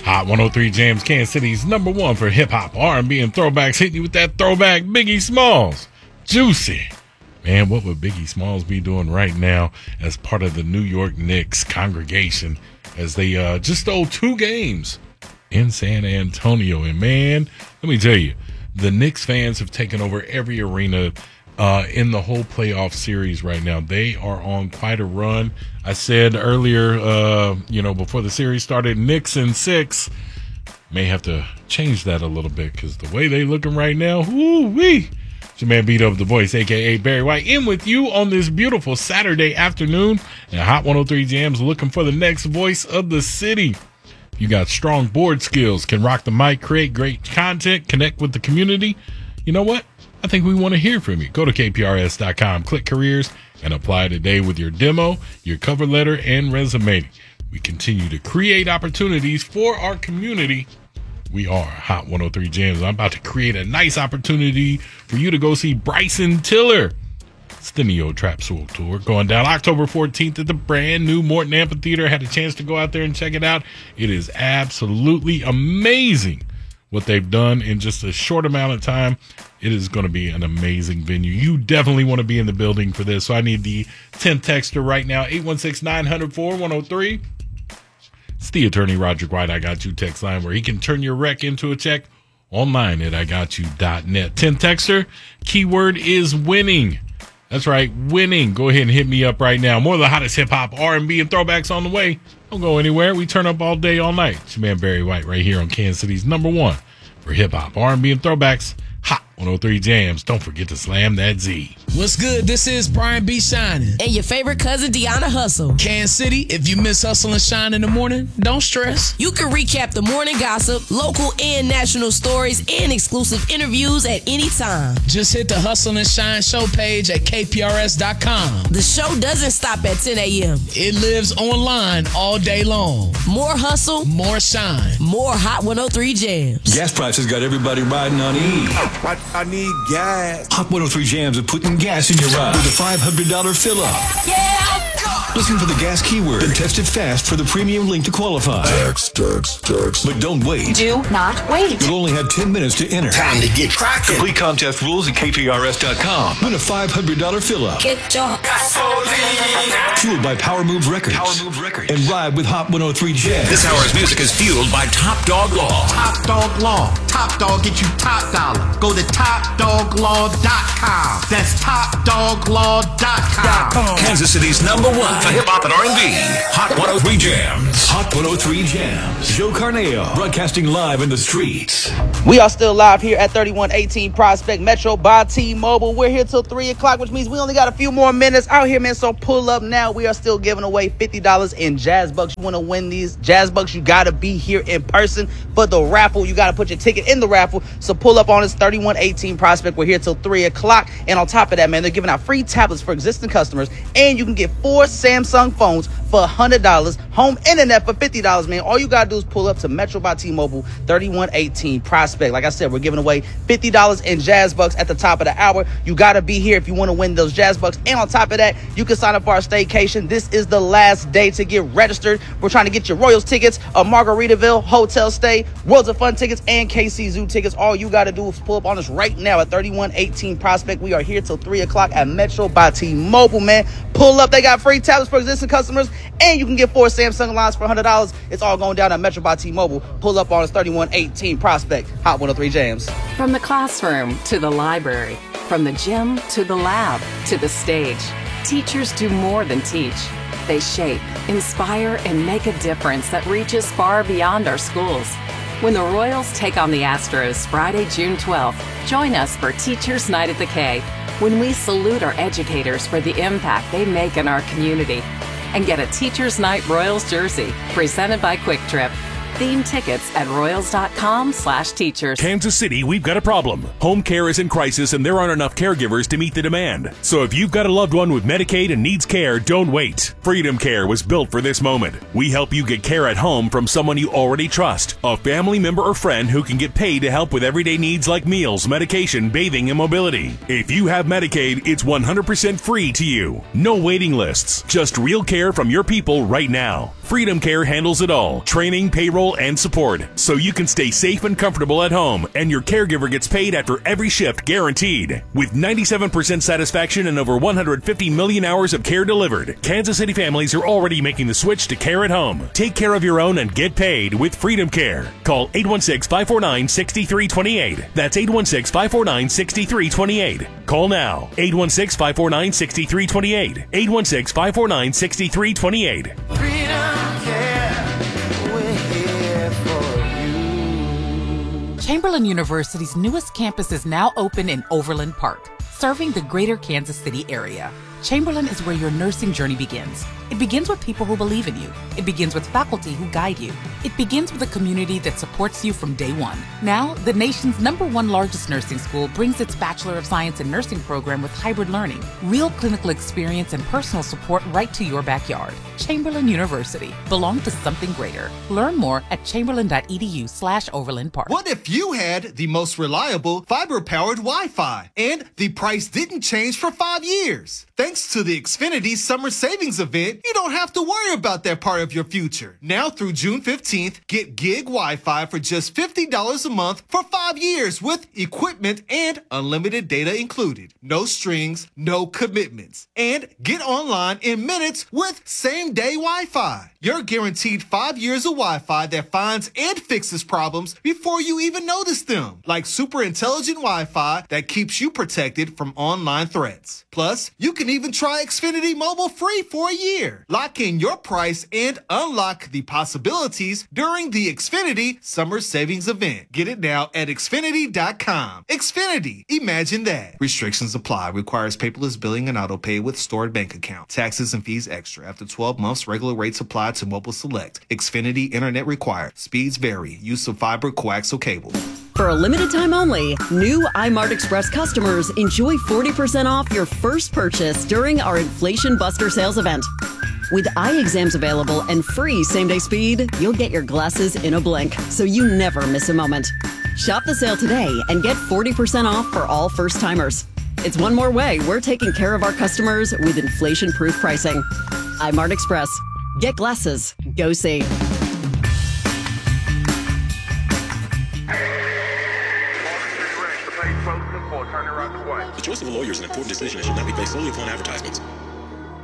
Hot 103 Jams, Kansas City's #1 for hip-hop, R&B, and throwbacks, hitting you with that throwback Biggie Smalls. Juicy. Man, what would Biggie Smalls be doing right now as part of the New York Knicks congregation as they just stole 2 games in San Antonio? And man, let me tell you, the Knicks fans have taken over every arena in the whole playoff series right now. They are on quite a run. I said earlier, before the series started, Knicks in 6. May have to change that a little bit because the way they looking right now, woo-wee. It's your man Beat Up the Voice, a.k.a. Barry White, in with you on this beautiful Saturday afternoon. And Hot 103 Jams looking for the next voice of the city. You got strong board skills, can rock the mic, create great content, connect with the community. You know what? I think we want to hear from you. Go to kprs.com, click careers, and apply today with your demo, your cover letter, and resume. We continue to create opportunities for our community. We are Hot 103 Jams. I'm about to create a nice opportunity for you to go see Bryson Tiller. It's the Neo Trap Soul Tour going down October 14th at the brand new Morton Amphitheater. Had a chance to go out there and check it out. It is absolutely amazing what they've done in just a short amount of time. It is going to be an amazing venue. You definitely want to be in the building for this. So I need the 10th texter right now, 816-900-4103. It's the attorney, Roger White. I Got You text line where he can turn your rec into a check online at IGotYou.net. 10th texter, keyword is winning. That's right, winning. Go ahead and hit me up right now. More of the hottest hip-hop, R&B, and throwbacks on the way. Don't go anywhere. We turn up all day, all night. It's your man Barry White right here on Kansas City's #1 for hip-hop, R&B, and throwbacks. Hot 103 Jams. Don't forget to slam that Z. What's good? This is Brian B. Shining. And your favorite cousin, Deanna Hustle. Kansas City, if you miss Hustle and Shine in the morning, don't stress. You can recap the morning gossip, local and national stories, and exclusive interviews at any time. Just hit the Hustle and Shine show page at kprs.com. The show doesn't stop at 10 a.m. It lives online all day long. More hustle, more shine, more Hot 103 Jams. Gas prices got everybody riding on E. I need gas. Hot 103 Jams are putting gas in your ride with a $500 fill-up. Yeah! Listen for the gas keyword and text it fast for the premium link to qualify. Text. But don't wait. Do not wait. You'll only have 10 minutes to enter. Time to get cracking. Complete contest rules at kprs.com. Win a $500 fill-up. Get your gasoline. Fueled by Power Move Records. And ride with Hot 103 Jams. This hour's music is fueled by Top Dog Law. Top Dog Law. Top Dog get you top dollar. Go to TopDogLaw.com. That's TopDogLaw.com. Kansas City's #1 for hip-hop and R&B. Hot 103 Jams. Hot 103 Jams. Joe Carneo, broadcasting live in the streets. We are still live here at 3118 Prospect Metro by T-Mobile. We're here till 3 o'clock, which means we only got a few more minutes out here, man. So pull up now. We are still giving away $50 in Jazz Bucks. You want to win these Jazz Bucks, you got to be here in person. For the raffle, you got to put your ticket in the raffle. So pull up on us, 3118 Prospect. We're here till 3 o'clock. And on top of that, man, they're giving out free tablets for existing customers. And you can get 4 Samsung phones for $100. Home internet for $50, man. All you got to do is pull up to Metro by T-Mobile, 3118 Prospect. Like I said, we're giving away $50 in Jazz Bucks at the top of the hour. You got to be here if you want to win those Jazz Bucks. And on top of that, you can sign up for our staycation. This is the last day to get registered. We're trying to get your Royals tickets, a Margaritaville hotel stay, Worlds of Fun tickets, and KC Zoo tickets. All you got to do is pull up on us right now at 3118 Prospect. We are here till 3 o'clock at Metro by T-Mobile, man. Pull up. They got free tablets for existing customers, and you can get 4 Samsung lines for $100. It's all going down at Metro by T-Mobile. Pull up on us, 3118 Prospect. Hot 103 Jams. From the classroom to the library, from the gym to the lab to the stage, teachers do more than teach. They shape, inspire, and make a difference that reaches far beyond our schools. When the Royals take on the Astros Friday, June 12th, join us for Teachers Night at the K, when we salute our educators for the impact they make in our community. And get a Teachers Night Royals jersey presented by Quick Trip. Theme tickets at royals.com/teachers. Kansas City, we've got a problem. Home care is in crisis and there aren't enough caregivers to meet the demand. So if you've got a loved one with Medicaid and needs care, don't wait. Freedom Care was built for this moment. We help you get care at home from someone you already trust, a family member or friend who can get paid to help with everyday needs like meals, medication, bathing, and mobility. If you have Medicaid, it's 100% free to you. No waiting lists, just real care from your people right now. Freedom Care handles it all. Training, payroll, and support. So you can stay safe and comfortable at home, and your caregiver gets paid after every shift guaranteed. With 97% satisfaction and over 150 million hours of care delivered, Kansas City families are already making the switch to care at home. Take care of your own and get paid with Freedom Care. Call 816-549-6328. That's 816-549-6328. Call now. 816-549-6328. 816-549-6328. Freedom Care, we're here for you. Chamberlain University's newest campus is now open in Overland Park, serving the greater Kansas City area. Chamberlain is where your nursing journey begins. It begins with people who believe in you. It begins with faculty who guide you. It begins with a community that supports you from day one. Now, the nation's #1 largest nursing school brings its Bachelor of Science in Nursing program with hybrid learning, real clinical experience, and personal support right to your backyard. Chamberlain University. Belong to something greater. Learn more at chamberlain.edu/Overland Park. What if you had the most reliable fiber-powered Wi-Fi and the price didn't change for 5 years? Thanks to the Xfinity Summer Savings Event, you don't have to worry about that part of your future. Now through June 15th, get gig Wi-Fi for just $50 a month for 5 years with equipment and unlimited data included. No strings, no commitments. And get online in minutes with same-day Wi-Fi. You're guaranteed 5 years of Wi-Fi that finds and fixes problems before you even notice them. Like super intelligent Wi-Fi that keeps you protected from online threats. Plus, you can even try Xfinity Mobile free for a year. Lock in your price and unlock the possibilities during the Xfinity Summer Savings Event. Get it now at Xfinity.com. Xfinity, imagine that. Restrictions apply. Requires paperless billing and auto pay with stored bank account. Taxes and fees extra. After 12 months, regular rates apply to Mobile Select. Xfinity Internet required. Speeds vary. Use of fiber coaxial cable. For a limited time only, new iMart Express customers enjoy 40% off your first purchase during our Inflation Buster sales event. With eye exams available and free same-day speed, you'll get your glasses in a blink, so you never miss a moment. Shop the sale today and get 40% off for all first-timers. It's one more way we're taking care of our customers with inflation-proof pricing. iMart Express. Get glasses. Go see. The choice of a lawyer is an important decision and should not be based solely upon advertisements.